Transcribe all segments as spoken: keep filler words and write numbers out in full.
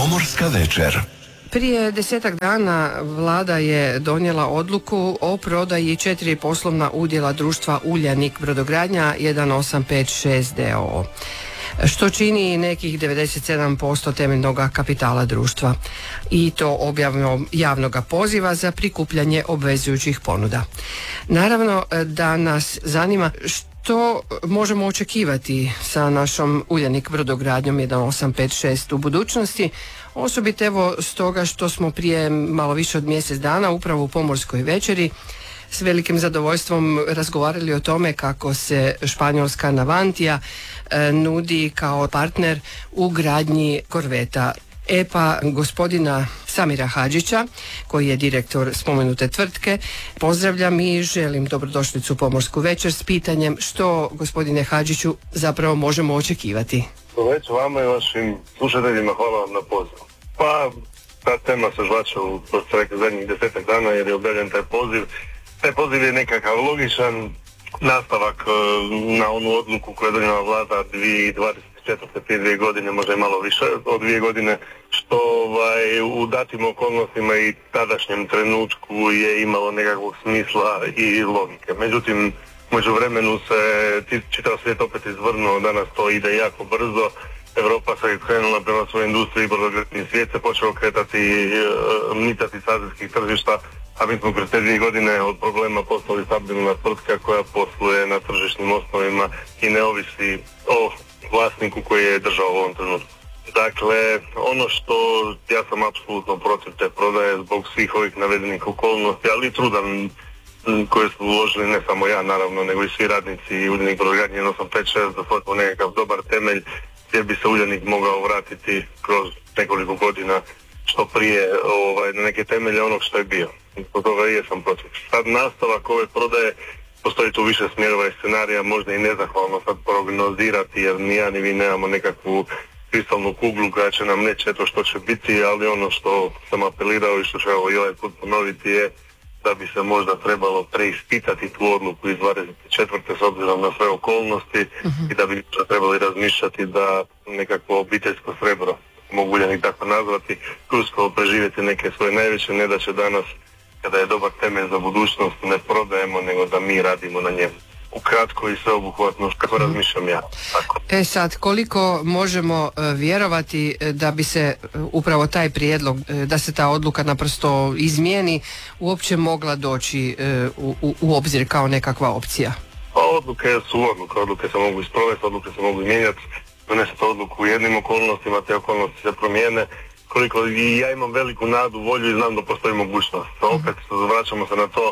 Pomorska večer. Prije desetak dana vlada je donijela odluku o prodaji četiri poslovna udjela društva Uljanik brodogradnja jedan osam pet šest d o o, što čini nekih devedeset sedam posto temeljnog kapitala društva, i to objavom javnog poziva za prikupljanje obvezujućih ponuda. Naravno da nas zanima što možemo očekivati sa našom Uljanik brodogradnjom jedan osam pet šest u budućnosti, osobito evo stoga što smo prije malo više od mjesec dana upravo u Pomorskoj večeri s velikim zadovoljstvom razgovarali o tome kako se španjolska Navantia e, nudi kao partner u gradnji korveta. E pa gospodina Samira Hadžića, koji je direktor spomenute tvrtke, pozdravljam i želim dobrodošlicu u Pomorsku večer s pitanjem što, gospodine Hadžiću, zapravo možemo očekivati. Već vama i vašim slušateljima hvala vam na pozivu. Pa ta tema se žvača u zadnjih desetak dana jer je objavljen taj poziv. Taj poziv je nekakav logičan nastavak na onu odluku koju je donijela vlada dvije tisuće dvadeset četvrte prije dvije godine, možda i malo više od dvije godine, što ovaj, u datim okolnostima i tadašnjem trenutku je imalo nekakvog smisla i logike. Međutim, među vremenu se čitav svijet opet izvrnuo, danas to ide jako brzo. Europa se je krenula prema svojoj industriji, brodogradni svijet se počeo kretati, mitati s azijskih tržišta, a mi smo kroz te dvije godine od problema postali stabilna tvrtka koja posluje na tržišnim osnovima i ne ovisi o vlasniku koji je držao u ovom trenutku. Dakle, ono što ja sam apsolutno protiv te prodaje zbog svih ovih navedenih okolnosti, ali i trudan koje su uložili ne samo ja naravno, nego i svi radnici i Uljanik brodogradnje jedan osam pet šest da stvorimo nekakav dobar temelj gdje bi se Uljanik mogao vratiti kroz nekoliko godina što prije ovaj, na neke temelje onog što je bio. Zbog toga i jesam protiv. Sad nastavak ove prodaje, postoji tu više smjerova i scenarija, možda i nezahvalno sad prognozirati jer ni ja ni vi nemamo nekakvu kristalnu kuglu koja će nam reći to što će biti, ali ono što sam apelirao i što ću i ovaj put ponoviti je da bi se možda trebalo preispitati tu odluku iz dvadeset četvrte s obzirom na sve okolnosti uh-huh. i da bi trebali razmišljati da nekakvo obiteljsko srebro, mogu Uljanik tako nazvati, uskoro preživjeti neke svoje najveće nedaće danas kada je dobar temelj za budućnost, ne prodajemo nego da mi radimo na njemu. Ukratko i sveobuhvatno kako mm. razmišljam ja. Tako. E sad, koliko možemo uh, vjerovati uh, da bi se uh, upravo taj prijedlog, uh, da se ta odluka naprosto izmijeni, uopće mogla doći uh, u, u obzir kao nekakva opcija? Pa odluke su odluke, odluke se mogu isprovesti, odluke se mogu mijenjati, donesete odluku u jednim okolnostima, te okolnosti se promijene. Koliko i ja imam veliku nadu, volju i znam da postoji mogućnost. A opet vraćamo se na to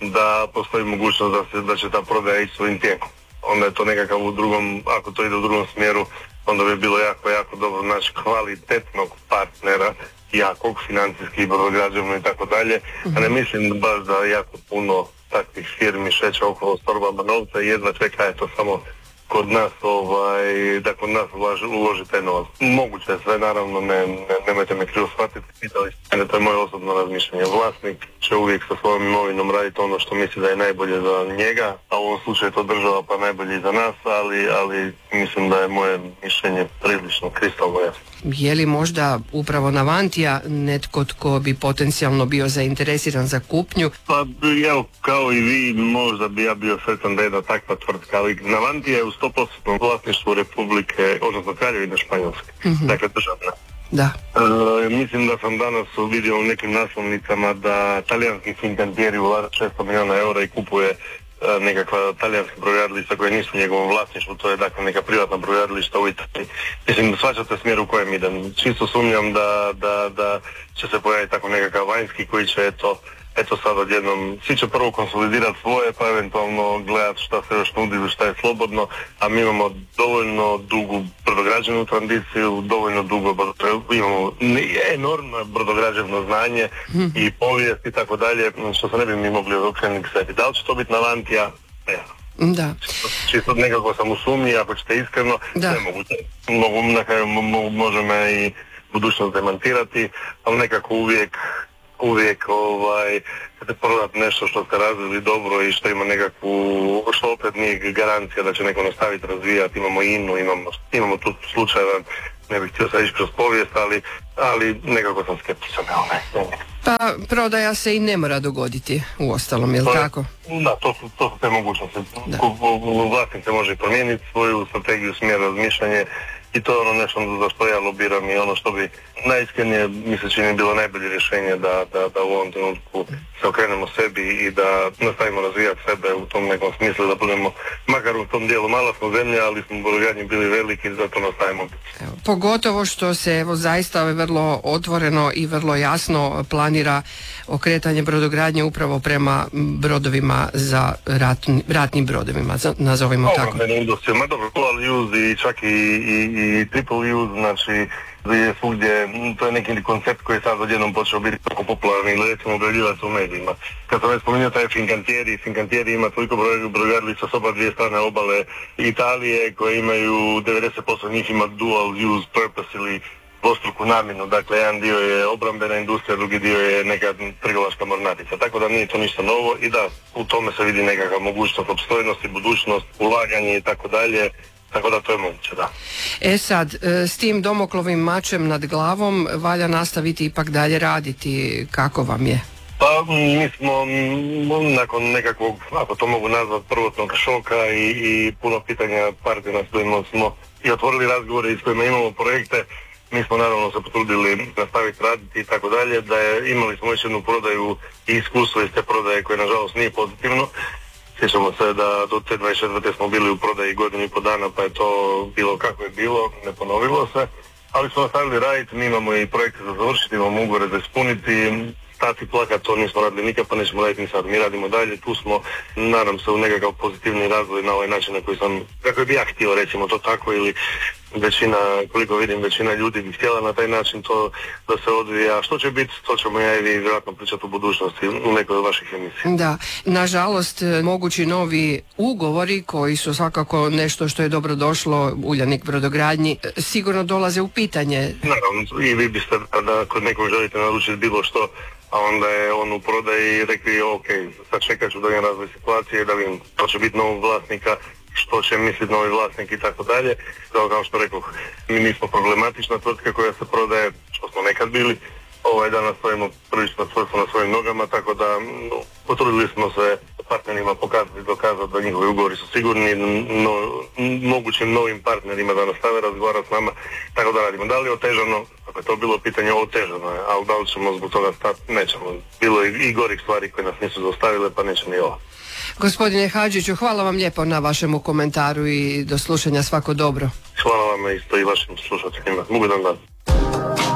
da postoji mogućnost da, se, da će ta prodaja ići svojim tijekom. Onda je to nekakav u drugom, ako to ide u drugom smjeru, onda bi bilo jako, jako dobro naći kvalitetnog partnera, jakog, financijski, brodograđevno i tako dalje. A ne mislim baš da jako puno takvih firmi šeće okolo s torbama novca i jedva čeka je to samo kod nas, ovaj, da kod nas uloži, uloži taj novac. Moguće je sve, naravno, ne, ne, nemojte me krivo shvatiti, pitali ste, to je moje osobno razmišljanje. Vlasnik će uvijek sa svojom imovinom raditi ono što misli da je najbolje za njega, a u ovom slučaju to država pa najbolje i za nas, ali, ali mislim da je moje mišljenje prilično kristalno jasno. Je li možda upravo Navantia netko tko bi potencijalno bio zainteresiran za kupnju? Pa evo, kao i vi, možda bi ja bio sretan da je jedna takva tvrtka, ali Navantia je u sto posto vlasništvu Republike, odnosno Kraljevine Španjolske, mm-hmm. dakle državna. Da. E, mislim da sam danas vidio u nekim naslovnicama da talijanski Fincantieri ulaže šesto milijuna eura i kupuje nekakva talijanska brodogradilišta koje nisu u njegovom vlasništvu, to je dakle neka privatna brodogradilišta u Italiji. Mislim da shvaćate smjer u kojem idem. Čisto sumnjam da, da, da će se pojaviti tako nekakav vanjski koji će eto, eto sad odjednom, svi će prvo konsolidirati svoje pa eventualno gledati šta se još nudi ili šta je slobodno, a mi imamo dovoljno dugu brodograđevnu tradiciju, dovoljno dugo imamo enormno brodograđevno znanje mm. i povijest i tako dalje, što se ne bi mi mogli okrenuti k sebi. Da li će to biti Navantia? Ne. Da. Čisto nekako sam u sumnji, ako ćete iskreno, da. Ne mogu, mogu na kraju mo, možemo i budućnost demantirati, ali nekako uvijek uvijek ovaj, prodati nešto što ste razvili dobro i što ima nekakvu, što opet nije garancija da će neko nastaviti razvijati. Imamo INU, imamo, imamo tu slučajeva, ne bih htio sad ići kroz povijest, ali, ali nekako sam skeptičan. Pa prodaja se i ne mora dogoditi u ostalom, je li tako? Da, to su, to su te mogućnosti. Vlasnik se može promijeniti svoju strategiju, smjer, razmišljanje i to je ono nešto za što ja lobiram i ono što bi najiskrenije mi se čini bilo najbolje rješenje da, da, da u ovom trenutku se okrenemo sebi i da nastavimo razvijati sebe u tom nekom smislu, da budemo makar u tom dijelu, mala smo zemlja, ali smo u brodogradnji bili veliki, zato nastavimo. Evo, pogotovo što se evo zaista vrlo otvoreno i vrlo jasno planira okretanje brodogradnje upravo prema brodovima za ratni, ratnim brodovima, za, nazovimo tako. Obrambene industrije, ma dobro, dual use i čak i, i, i triple use, znači je svugdje, to je neki koncept koji je sad odjednom počeo biti tako popularni ili recimo objavljivati u medijima. Kad sam već spomenuo taj Fincantieri, Fincantieri ima toliko brodogradilišta s oba dvije strane obale Italije koje imaju devedeset posto njih ima dual use purpose ili dvostruku namjenu, dakle jedan dio je obrambena industrija, drugi dio je neka trgovačka mornarica, tako da nije to ništa novo i da u tome se vidi nekakva mogućnost opstojnosti, budućnost, ulaganje i tako dalje. Tako da to je moguće, da. E sad, s tim Domoklovim mačem nad glavom valja nastaviti ipak dalje raditi. Kako vam je? Pa mi smo nakon nekakvog, ako to mogu nazvati, prvotnog šoka i, i puno pitanja partnera s kojima smo i otvorili razgovore i s kojima imamo projekte, mi smo naravno se potrudili nastaviti raditi i tako dalje, da je, imali smo još jednu prodaju i iskustvo iz te prodaje koje nažalost nije pozitivno. Sjećamo se da do te dvadeset četvrte smo bili u prodaji godinu i po dana, pa je to bilo kako je bilo, ne ponovilo se. Ali smo nastavili raditi, mi imamo i projekte za završiti, imamo ugovore za ispuniti, stati plakat, to nismo radili nikad, pa nećemo raditi ni sad. Mi radimo dalje, tu smo, nadam se, u nekakav pozitivni razvoj na ovaj način na koji sam, kako bi ja htio, recimo to tako, ili većina, koliko vidim, većina ljudi bi htjela na taj način to da se odvija. Što će biti, to ćemo ja i vi vjerojatno pričati u budućnosti u nekoj od vaših emisija. Da, nažalost, mogući novi ugovori koji su svakako nešto što je dobro došlo Uljanik brodogradnji, sigurno dolaze u pitanje. Naravno, i vi biste da kod nekog želite naručiti bilo što, a onda je on u prodaji i rekli ok, sad čekat ću da je razvoj situacije, da vidim, to će biti novog vlasnika, što će misliti novi vlasnik i tako dalje. Kao što rekao, mi nismo problematična tvrtka koja se prodaje, što smo nekad bili. Ovaj danas stojimo prilično čvrsto na svojim nogama, tako da no, potrudili smo se partnerima pokazati i dokazati da njihovi ugovori su sigurni, no, mogućim novim partnerima da nastave razgovarati s nama, tako da radimo. Da li je otežano? Ako je to bilo pitanje, otežano je, ali da li ćemo zbog toga stati? Nećemo. Bilo je i gorih stvari koje nas nisu zaustavile, pa neće ni ovo. Gospodine Hadžiću, hvala vam lijepo na vašemu komentaru i do slušanja, svako dobro. Hvala vam isto i vašim slušateljima. Ugodan dan.